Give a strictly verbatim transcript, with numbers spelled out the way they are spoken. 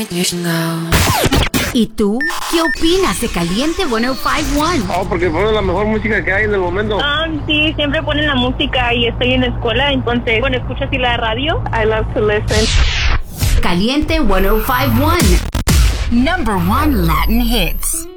¿Y tú? ¿Qué opinas de Caliente ciento cincuenta y uno? Oh, porque ponen la mejor música que hay en el momento. Ah, sí, siempre ponen la música y estoy en la escuela, entonces, bueno, escucho así la radio. I love to listen. Caliente ciento cincuenta y uno. Number one Latin hits.